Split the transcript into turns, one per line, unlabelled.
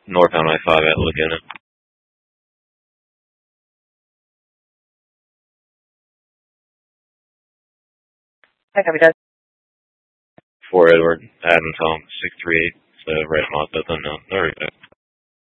northbound I-5 at Laguna.
Hi, copy that.
4 Edward, Adam Tom, 638, so right on both unknown. There we go.